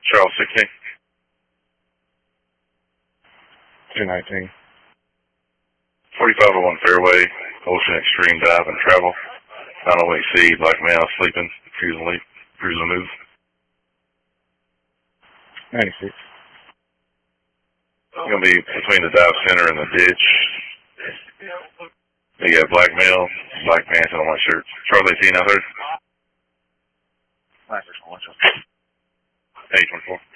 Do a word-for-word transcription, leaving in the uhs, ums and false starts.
Charles sixteen. two nineteen. forty-five oh one Fairway, Ocean Extreme Dive and Travel. Final Wait C, Black Male, sleeping, refusing to leave, refusing to move. ninety-six. It's going to be between the dive center and the ditch. You got black male, black pants, and a white shirt. Charlie eighteen out there. nine six one. eight twenty-four.